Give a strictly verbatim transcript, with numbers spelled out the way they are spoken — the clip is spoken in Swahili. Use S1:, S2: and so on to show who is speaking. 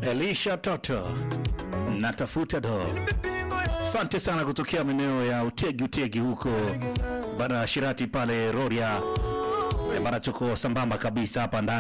S1: Elisha Toto natafuta do. Asante sana kutokea maeneo ya Utegi Utegi huko bana Shirati pale Roria. Bana tuko sambamba kabisa hapa ndani.